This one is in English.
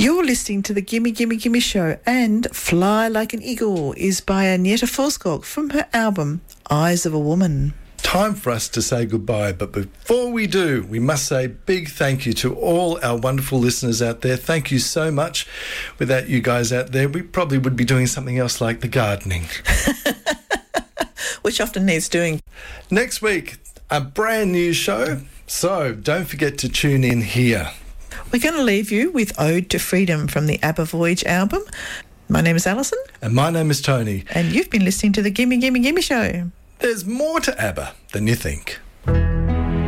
You're listening to the Gimme Gimme Gimme Show, and Fly Like an Eagle is by Agneta Forsskog from her album Eyes of a Woman. Time for us to say goodbye, but before we do, we must say big thank you to all our wonderful listeners out there. Thank you so much. Without you guys out there, we probably would be doing something else like the gardening. Which often needs doing. Next week, a brand new show, so don't forget to tune in here. We're going to leave you with Ode to Freedom from the ABBA Voyage album. My name is Alison. And my name is Tony. And you've been listening to the Gimme Gimme Gimme Show. There's more to ABBA than you think.